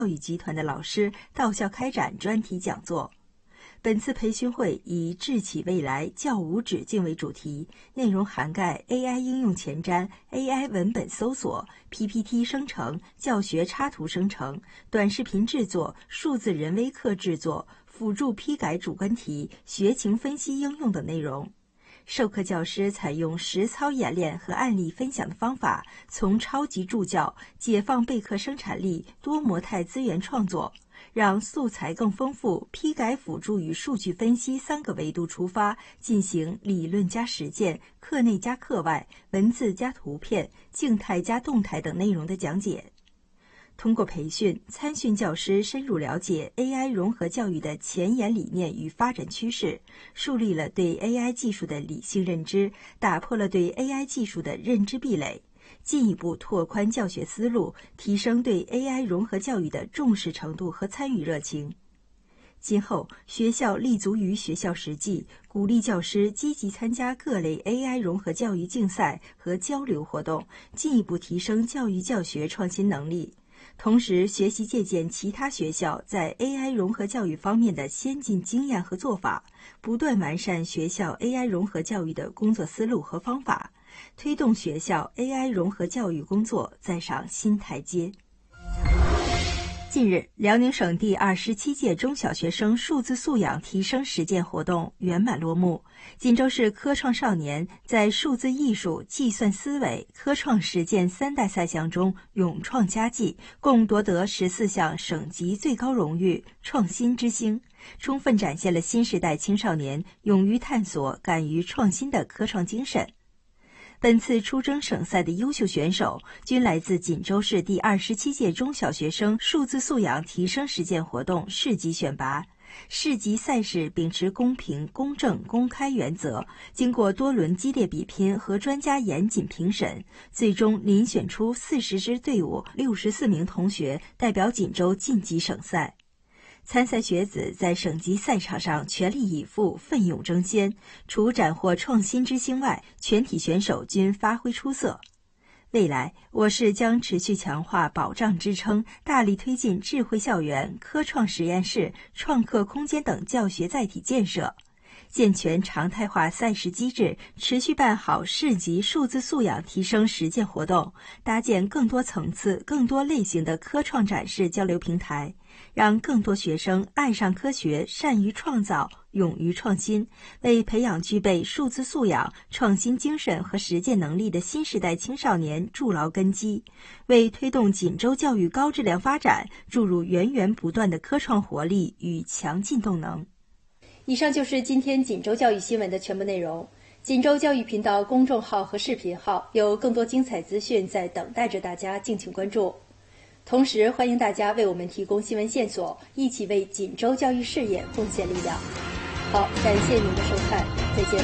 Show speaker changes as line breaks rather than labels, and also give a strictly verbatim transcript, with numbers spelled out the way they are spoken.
育集团的老师到校开展专题讲座。本次培训会以智启未来，教无止境为主题，内容涵盖 A I 应用前瞻、A I 文本搜索、P P T 生成、教学插图生成、短视频制作、数字人微课制作、辅助批改主观题、学情分析应用等内容。授课教师采用实操演练和案例分享的方法，从超级助教解放备课生产力，多模态资源创作，让素材更丰富，批改辅助与数据分析三个维度出发，进行理论加实践、课内加课外、文字加图片、静态加动态等内容的讲解。通过培训，参训教师深入了解 A I 融合教育的前沿理念与发展趋势，树立了对 A I 技术的理性认知，打破了对 A I 技术的认知壁垒，进一步拓宽教学思路，提升对 A I 融合教育的重视程度和参与热情。今后，学校立足于学校实际，鼓励教师积极参加各类 A I 融合教育竞赛和交流活动，进一步提升教育教学创新能力。同时，学习借鉴其他学校在 A I 融合教育方面的先进经验和做法，不断完善学校 A I 融合教育的工作思路和方法，推动学校 A I 融合教育工作再上新台阶。近日，辽宁省第二十七届中小学生数字素养提升实践活动圆满落幕。锦州市科创少年在数字艺术、计算思维、科创实践三大赛项中勇创佳绩，共夺得十四项省级最高荣誉、创新之星，充分展现了新时代青少年勇于探索、敢于创新的科创精神。本次出征省赛的优秀选手均来自锦州市第二十七届中小学生数字素养提升实践活动市级选拔。市级赛事秉持公平、公正、公开原则，经过多轮激烈比拼和专家严谨评审，最终遴选出四十支队伍、六十四名同学代表锦州晋级省赛。参赛学子在省级赛场上全力以赴、奋勇争先，除斩获创新之星外，全体选手均发挥出色。未来，我市将持续强化保障支撑，大力推进智慧校园、科创实验室、创客空间等教学载体建设，健全常态化赛事机制，持续办好市级数字素养提升实践活动，搭建更多层次、更多类型的科创展示交流平台，让更多学生爱上科学、善于创造、勇于创新，为培养具备数字素养、创新精神和实践能力的新时代青少年筑牢根基，为推动锦州教育高质量发展注入源源不断的科创活力与强劲动能。
以上就是今天锦州教育新闻的全部内容。锦州教育频道公众号和视频号有更多精彩资讯在等待着大家，敬请关注。同时，欢迎大家为我们提供新闻线索，一起为锦州教育事业贡献力量。好，感谢您的收看，再见。